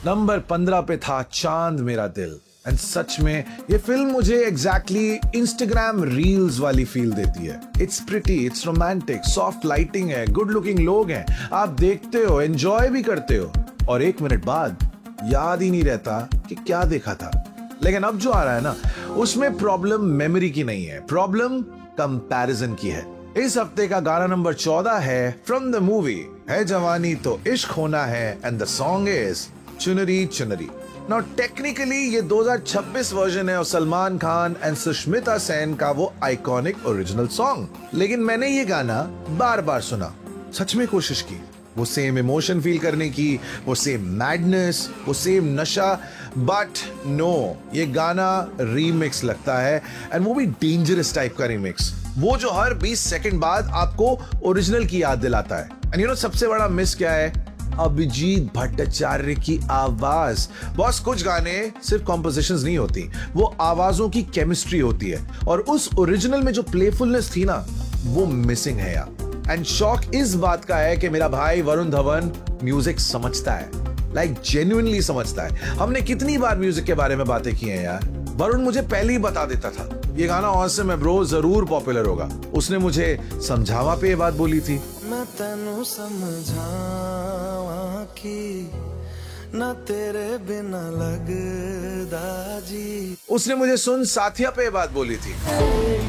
Number 15 पे था चांद मेरा दिल। एंड सच में ये फिल्म मुझे एग्जैक्टली इंस्टाग्राम रील्स वाली फील देती है। It's pretty, it's romantic, soft lighting है, गुड लुकिंग लोग हैं, आप देखते हो, एंजॉय भी करते हो और 1 मिनट बाद याद ही नहीं रहता कि क्या देखा था। लेकिन अब जो आ रहा है ना, उसमें प्रॉब्लम मेमोरी की नहीं है, प्रॉब्लम कंपैरिजन की है। इस हफ्ते का गाना नंबर 14 है फ्रॉम द मूवी है जवानी तो इश्क होना है एंड द सॉन्ग इज चुनरी चुनरी। नाउ टेक्निकली ये 2026 वर्जन है और सलमान खान एंड सुष्मिता सेन का वो आइकॉनिक ओरिजिनल सॉन्ग, लेकिन मैंने ये गाना बार बार सुना, सच में कोशिश की वो सेम इमोशन फील करने की, वो सेम मैडनेस, वो सेम नशा, बट नो, ये गाना रीमिक्स लगता है एंड वो भी डेंजरस टाइप का रीमिक्स, वो जो हर 20 सेकंड बाद आपको ओरिजिनल की याद दिलाता है। एंड यू नो सबसे बड़ा मिस क्या है? अभिजीत भट्टाचार्य की आवाज। बॉस, कुछ गाने सिर्फ कॉम्पोजिशंस नहीं होती, वो आवाजों की केमिस्ट्री होती है और उस ओरिजिनल में जो प्लेफुलनेस थी ना, वो मिसिंग है यार। एंड शौक इस बात का है कि मेरा भाई वरुण धवन म्यूजिक समझता है, लाइक जेन्युइनली समझता है। हमने कितनी बार म्यूजिक के बारे में बातें की हैं यार, वरुण मुझे पहले ही बता देता था ये गाना ऑसम है ब्रो, जरूर पॉपुलर होगा। उसने मुझे समझावा पे ये बात बोली थी, मैं तेनू समझावा कि ना तेरे बिना लगदा जी। उसने मुझे सुन साथिया पे ये बात बोली थी।